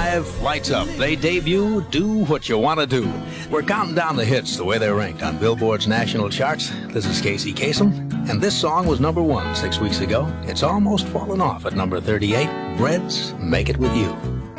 5, Lights Up. They debut Do What You Want to Do. We're counting down the hits the way they're ranked on Billboard's national charts. This is Casey Kasem, and this song was number 1 6 weeks ago. It's almost fallen off at number 38. Breads, Make It With You.